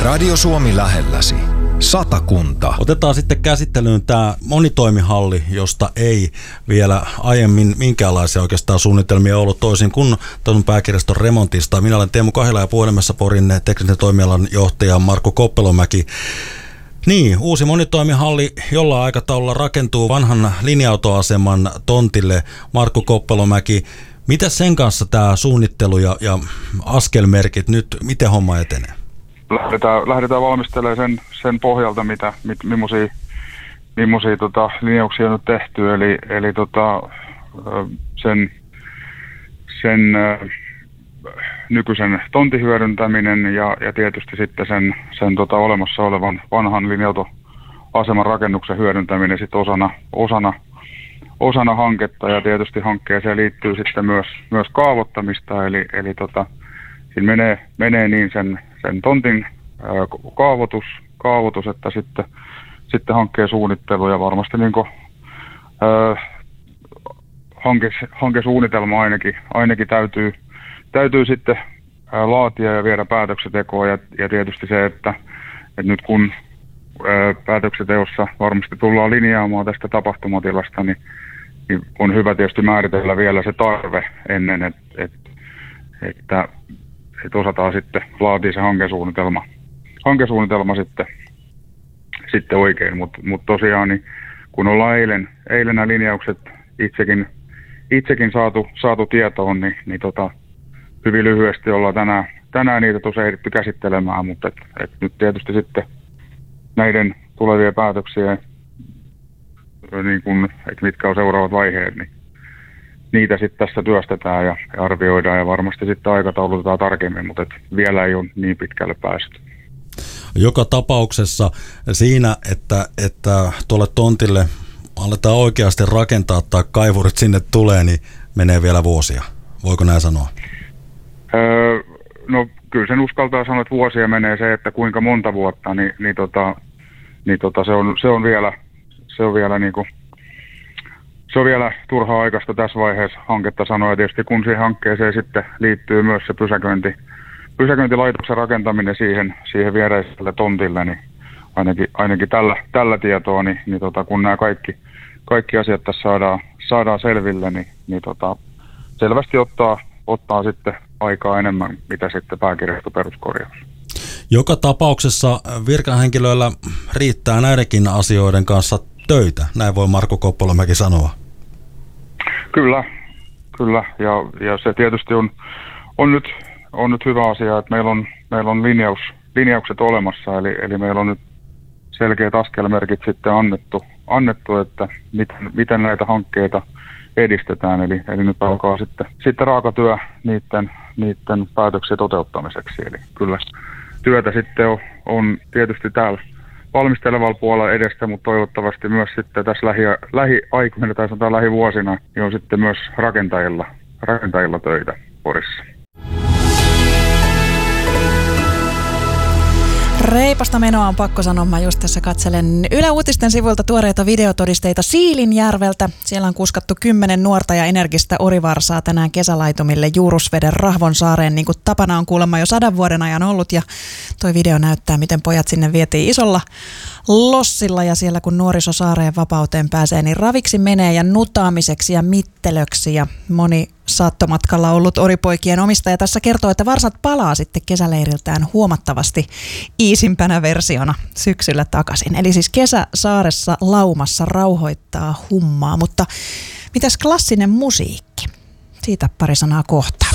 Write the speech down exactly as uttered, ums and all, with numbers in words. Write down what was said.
Radio Suomi lähelläsi. Satakunta. Otetaan sitten käsittelyyn tämä monitoimihalli, josta ei vielä aiemmin minkäänlaisia oikeastaan suunnitelmia ollut, toisin kuin tuon pääkirjaston remontista. Minä olen Teemu Kahila ja puhelimessa Porin teknisen toimialan johtaja Markku Koppelomäki. Niin, uusi monitoimihalli jollain aikataululla rakentuu vanhan linja-autoaseman tontille. Markku Koppelomäki, mitä sen kanssa tämä suunnittelu ja, ja askelmerkit nyt, miten homma etenee? Lähdetään, lähdetään valmistelemaan sen, sen pohjalta, mitä, mit, millaisia, millaisia tota, linjauksia on nyt tehty, eli, eli tota, sen, sen äh, nykyisen tontin hyödyntäminen ja, ja tietysti sitten sen, sen tota, olemassa olevan vanhan linja-autoaseman rakennuksen hyödyntäminen sitten osana, osana, osana hanketta, ja tietysti hankkeeseen liittyy sitten myös, myös kaavoittamista, eli, eli tota, siinä menee, menee niin sen sen tontin ää, kaavoitus, kaavoitus, että sitten, sitten hankkeen suunnittelu ja varmasti niin kuin, ää, hanke, hankesuunnitelma ainakin, ainakin täytyy, täytyy sitten ää, laatia ja viedä päätöksentekoon ja, ja tietysti se, että, että nyt kun ää, päätöksenteossa varmasti tullaan linjaamaan tästä tapahtumatilasta, niin, niin on hyvä tietysti määritellä vielä se tarve ennen, että, että, että että osataan sitten laatia se hankesuunnitelma, hankesuunnitelma sitten, sitten oikein, mutta mut tosiaan niin kun ollaan eilen, eilen nämä linjaukset itsekin, itsekin saatu, saatu tietoon, niin, niin tota, hyvin lyhyesti ollaan tänään, tänään niitä tosiaan ehditty käsittelemään, mutta et, et nyt tietysti sitten näiden tulevien päätöksiä, niin kun, että mitkä on seuraavat vaiheet, niin niitä sitten tässä työstetään ja arvioidaan ja varmasti sitten aikataulutetaan tarkemmin, mutta et vielä ei ole niin pitkälle päästy. Joka tapauksessa siinä, että, että tuolle tontille aletaan oikeasti rakentaa tai kaivurit sinne tulee, niin menee vielä vuosia. Voiko näin sanoa? Öö, no kyllä sen uskaltaa sanoa, että vuosia menee se, että kuinka monta vuotta, niin, niin, tota, niin tota, se, on, se on vielä, se on vielä niin kuin Se on vielä turhaa aikaista tässä vaiheessa hanketta sanoa, ja tietysti kun siihen hankkeeseen sitten liittyy myös se pysäköinti, pysäköintilaitoksen rakentaminen siihen, siihen viereiselle tontille, niin ainakin, ainakin tällä, tällä tietoa, niin, niin tota, kun nämä kaikki, kaikki asiat tässä saadaan, saadaan selville, niin, niin tota, selvästi ottaa, ottaa sitten aikaa enemmän, mitä sitten pääkirjasto peruskorjaus. Joka tapauksessa virkahenkilöillä riittää näidenkin asioiden kanssa töitä, näin voi Markku Koppelomäki sanoa. Kyllä, kyllä. Ja, ja se tietysti on, on, nyt, on nyt hyvä asia, että meillä on, meillä on linjaus, linjaukset olemassa, eli, eli meillä on nyt selkeät askelmerkit sitten annettu, annettu että miten, miten näitä hankkeita edistetään. Eli, eli nyt alkaa sitten, sitten raakatyö niiden, niiden päätöksien toteuttamiseksi. Eli kyllä työtä sitten on, on tietysti täällä valmistelevalla puolella edestä, mutta toivottavasti myös sitten tässä lähi, lähiaikoina tai sanotaan lähivuosina niin on sitten myös rakentajilla, rakentajilla töitä Porissa. Reipasta menoa on pakko sanoa. Mä just tässä katselen Yle Uutisten sivuilta tuoreita videotodisteita Siilinjärveltä. Siellä on kuskattu kymmenen nuorta ja energistä orivarsaa tänään kesälaitumille Juurusveden Rahvonsaareen, niin kuin tapana on kuulemma jo sadan vuoden ajan ollut. Ja toi video näyttää, miten pojat sinne vietiin isolla lossilla, ja siellä kun nuoriso saareen vapauteen pääsee, niin raviksi menee ja nutaamiseksi ja mittelöksi, ja moni saattomatkalla ollut oripoikien omistaja tässä kertoo, että varsat palaa sitten kesäleiriltään huomattavasti iisimpänä versiona syksyllä takaisin. Eli siis kesä saaressa laumassa rauhoittaa hummaa, mutta mitäs klassinen musiikki? Siitä pari sanaa kohta.